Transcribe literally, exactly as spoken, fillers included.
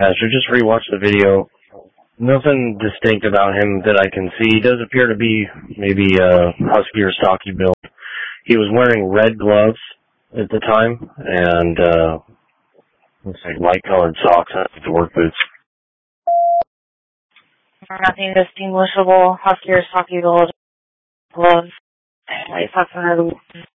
Pastor, just rewatched the video. Nothing distinct about him that I can see. He does appear to be maybe a husky or stocky build. He was wearing red gloves at the time, and uh, looks like light-colored socks and the work boots. Nothing distinguishable, husky or stocky build, gloves, light socks and red